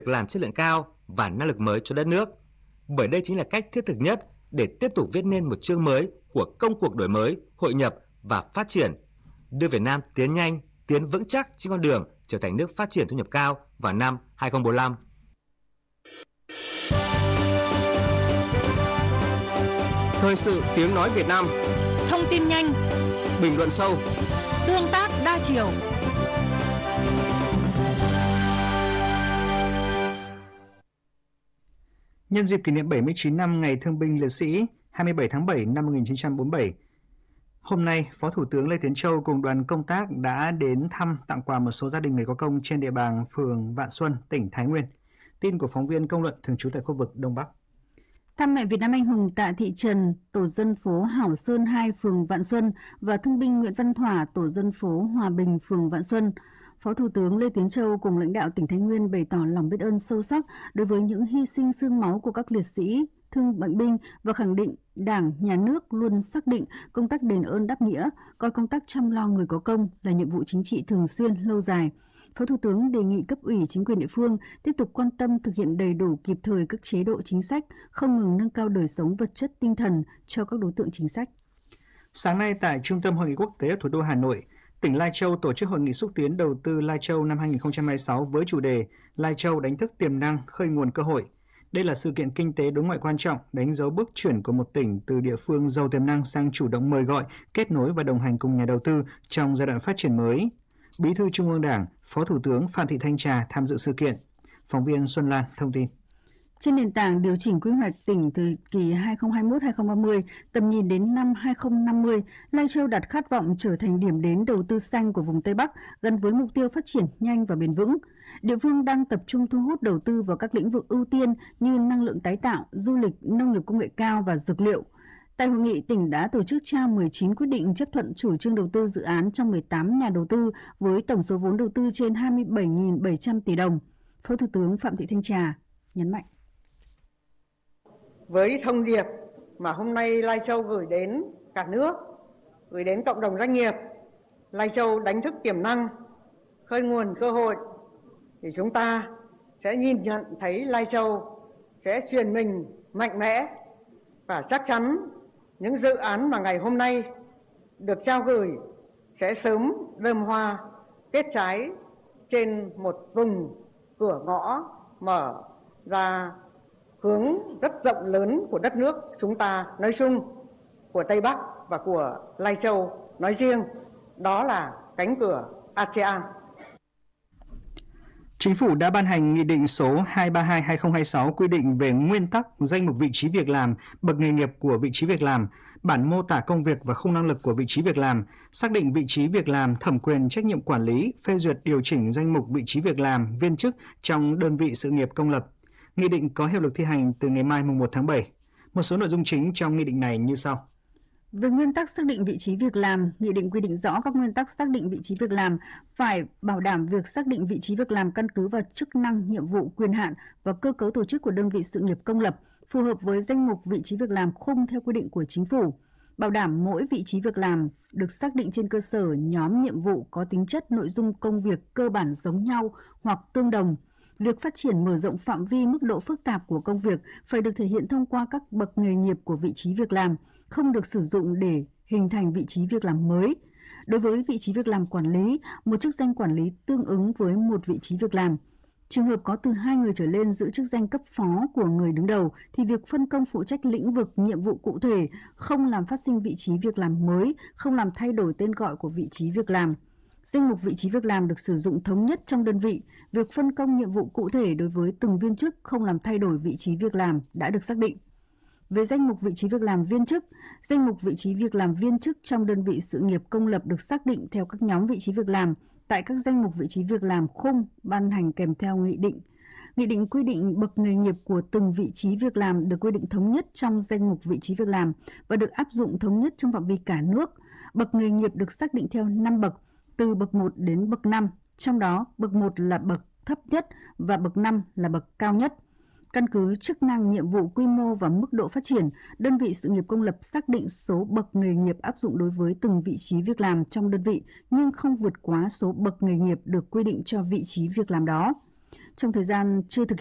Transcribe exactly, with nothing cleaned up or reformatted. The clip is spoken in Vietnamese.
làm chất lượng cao và năng lực mới cho đất nước. Bởi đây chính là cách thiết thực nhất để tiếp tục viết nên một chương mới của công cuộc đổi mới, hội nhập và phát triển, đưa Việt Nam tiến nhanh, tiến vững chắc trên con đường trở thành nước phát triển thu nhập cao vào năm hai không bốn lăm. Thời sự tiếng nói Việt Nam. Thông tin nhanh, bình luận sâu, tương tác đa chiều. Nhân dịp kỷ niệm bảy mươi chín năm Ngày Thương binh Liệt sĩ hai mươi bảy tháng bảy năm một nghìn chín trăm bốn mươi bảy, hôm nay, Phó Thủ tướng Lê Tiến Châu cùng đoàn công tác đã đến thăm tặng quà một số gia đình người có công trên địa bàn phường Vạn Xuân, tỉnh Thái Nguyên. Tin của phóng viên Công luận thường trú tại khu vực Đông Bắc. Thăm mẹ Việt Nam anh hùng Tạ Thị Trần, tổ dân phố Hảo Sơn hai, phường Vạn Xuân và thương binh Nguyễn Văn Thỏa, tổ dân phố Hòa Bình, phường Vạn Xuân, Phó Thủ tướng Lê Tiến Châu cùng lãnh đạo tỉnh Thái Nguyên bày tỏ lòng biết ơn sâu sắc đối với những hy sinh xương máu của các liệt sĩ, thương bệnh binh và khẳng định Đảng, Nhà nước luôn xác định công tác đền ơn đáp nghĩa, coi công tác chăm lo người có công là nhiệm vụ chính trị thường xuyên, lâu dài. Phó Thủ tướng đề nghị cấp ủy chính quyền địa phương tiếp tục quan tâm thực hiện đầy đủ kịp thời các chế độ chính sách, không ngừng nâng cao đời sống vật chất tinh thần cho các đối tượng chính sách. Sáng nay tại Trung tâm Hội nghị Quốc tế ở thủ đô Hà Nội, tỉnh Lai Châu tổ chức Hội nghị xúc tiến đầu tư Lai Châu năm hai không hai sáu với chủ đề Lai Châu đánh thức tiềm năng, khơi nguồn cơ hội. Đây là sự kiện kinh tế đối ngoại quan trọng, đánh dấu bước chuyển của một tỉnh từ địa phương giàu tiềm năng sang chủ động mời gọi, kết nối và đồng hành cùng nhà đầu tư trong giai đoạn phát triển mới. Bí thư Trung ương Đảng, Phó Thủ tướng Phan Thị Thanh Trà tham dự sự kiện. Phóng viên Xuân Lan thông tin. Trên nền tảng điều chỉnh quy hoạch tỉnh thời kỳ hai không hai mốt đến hai không ba mươi, tầm nhìn đến năm hai không năm mươi, Lai Châu đặt khát vọng trở thành điểm đến đầu tư xanh của vùng Tây Bắc, gắn với mục tiêu phát triển nhanh và bền vững. Địa phương đang tập trung thu hút đầu tư vào các lĩnh vực ưu tiên như năng lượng tái tạo, du lịch, nông nghiệp công nghệ cao và dược liệu. Tại hội nghị, tỉnh đã tổ chức trao mười chín quyết định chấp thuận chủ trương đầu tư dự án cho mười tám nhà đầu tư với tổng số vốn đầu tư trên hai mươi bảy nghìn bảy trăm tỷ đồng. Phó Thủ tướng Phạm Thị Thanh Trà nhấn mạnh. Với thông điệp mà hôm nay Lai Châu gửi đến cả nước, gửi đến cộng đồng doanh nghiệp, Lai Châu đánh thức tiềm năng, khơi nguồn cơ hội, thì chúng ta sẽ nhìn nhận thấy Lai Châu sẽ chuyển mình mạnh mẽ và chắc chắn những dự án mà ngày hôm nay được trao gửi sẽ sớm đơm hoa kết trái trên một vùng cửa ngõ mở ra hướng rất rộng lớn của đất nước chúng ta nói chung, của Tây Bắc và của Lai Châu nói riêng, đó là cánh cửa a sê an. Chính phủ đã ban hành Nghị định số hai ba hai trên hai không hai sáu quy định về nguyên tắc, danh mục vị trí việc làm, bậc nghề nghiệp của vị trí việc làm, bản mô tả công việc và khung năng lực của vị trí việc làm, xác định vị trí việc làm, thẩm quyền trách nhiệm quản lý, phê duyệt điều chỉnh danh mục vị trí việc làm, viên chức trong đơn vị sự nghiệp công lập. Nghị định có hiệu lực thi hành từ ngày mai mùng một tháng bảy. Một số nội dung chính trong nghị định này như sau. Về nguyên tắc xác định vị trí việc làm, Nghị định quy định rõ các nguyên tắc xác định vị trí việc làm phải bảo đảm việc xác định vị trí việc làm căn cứ vào chức năng, nhiệm vụ, quyền hạn và cơ cấu tổ chức của đơn vị sự nghiệp công lập, phù hợp với danh mục vị trí việc làm khung theo quy định của Chính phủ. Bảo đảm mỗi vị trí việc làm được xác định trên cơ sở nhóm nhiệm vụ có tính chất nội dung công việc cơ bản giống nhau hoặc tương đồng. Việc phát triển mở rộng phạm vi mức độ phức tạp của công việc phải được thể hiện thông qua các bậc nghề nghiệp của vị trí việc làm, không được sử dụng để hình thành vị trí việc làm mới. Đối với vị trí việc làm quản lý, một chức danh quản lý tương ứng với một vị trí việc làm. Trường hợp có từ hai người trở lên giữ chức danh cấp phó của người đứng đầu thì việc phân công phụ trách lĩnh vực nhiệm vụ cụ thể, không làm phát sinh vị trí việc làm mới, không làm thay đổi tên gọi của vị trí việc làm. Danh mục vị trí việc làm được sử dụng thống nhất trong đơn vị, việc phân công nhiệm vụ cụ thể đối với từng viên chức không làm thay đổi vị trí việc làm đã được xác định. Về danh mục vị trí việc làm viên chức, danh mục vị trí việc làm viên chức trong đơn vị sự nghiệp công lập được xác định theo các nhóm vị trí việc làm tại các danh mục vị trí việc làm khung ban hành kèm theo nghị định. Nghị định quy định bậc nghề nghiệp của từng vị trí việc làm được quy định thống nhất trong danh mục vị trí việc làm và được áp dụng thống nhất trong phạm vi cả nước. Bậc nghề nghiệp được xác định theo năm bậc, từ bậc một đến bậc năm, trong đó bậc một là bậc thấp nhất và bậc năm là bậc cao nhất. Căn cứ chức năng, nhiệm vụ, quy mô và mức độ phát triển, đơn vị sự nghiệp công lập xác định số bậc nghề nghiệp áp dụng đối với từng vị trí việc làm trong đơn vị nhưng không vượt quá số bậc nghề nghiệp được quy định cho vị trí việc làm đó. trong thời gian chưa thực